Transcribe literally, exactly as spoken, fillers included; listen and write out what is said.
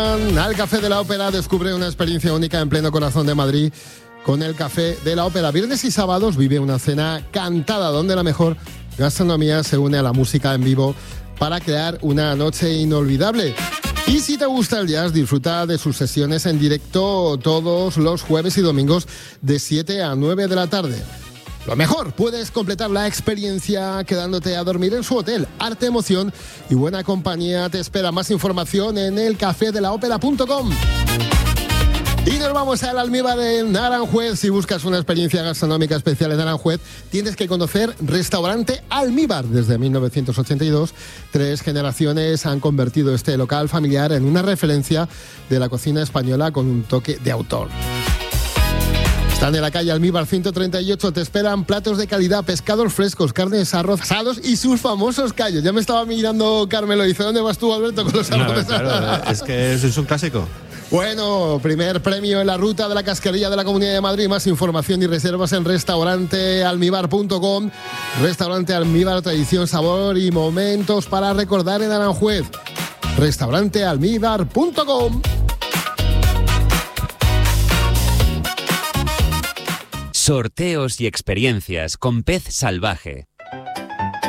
Ven al Café de la Ópera, descubre una experiencia única en pleno corazón de Madrid con el Café de la Ópera. Viernes y sábados vive una cena cantada donde la mejor gastronomía se une a la música en vivo para crear una noche inolvidable. Y si te gusta el jazz, disfruta de sus sesiones en directo todos los jueves y domingos de siete a nueve de la tarde. Lo mejor, puedes completar la experiencia quedándote a dormir en su hotel. Arte, emoción y buena compañía te espera. Más información en el café de la ópera punto com. Y nos vamos al Almíbar en Aranjuez. Si buscas una experiencia gastronómica especial en Aranjuez, tienes que conocer Restaurante Almíbar. Desde mil novecientos ochenta y dos, tres generaciones han convertido este local familiar en una referencia de la cocina española con un toque de autor. Están en la calle Almíbar ciento treinta y ocho, te esperan platos de calidad, pescados frescos, carnes, arroz, asados y sus famosos callos. Ya me estaba mirando Carmelo y dice, ¿dónde vas tú, Alberto, con los arroces? No, claro, es que es un clásico. Bueno, primer premio en la ruta de la casquería de la Comunidad de Madrid. Más información y reservas en restaurante almíbar punto com. Restaurante Almíbar, tradición, sabor y momentos para recordar en Aranjuez. restaurante almíbar punto com. Sorteos y experiencias con Pez Salvaje.